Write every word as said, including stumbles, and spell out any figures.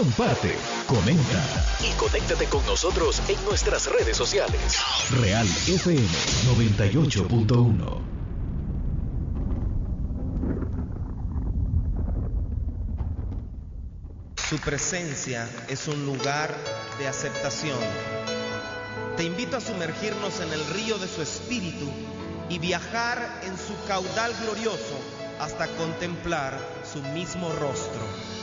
comparte, comenta y conéctate con nosotros en nuestras redes sociales. Real F M noventa y ocho punto uno. Su presencia es un lugar de aceptación. Te invito a sumergirnos en el río de su espíritu y viajar en su caudal glorioso hasta contemplar su mismo rostro.